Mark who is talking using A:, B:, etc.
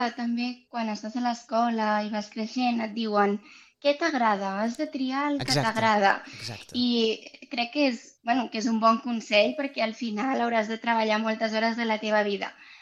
A: també quan estàs a l'escola i vas creixent et diuen: "Què t'agrada? Has de triar el que
B: Exacte,
A: t'agrada".
B: exacte.
A: I crec que és un bon consell perquè al final hauràs de treballar moltes hores de la teva vida.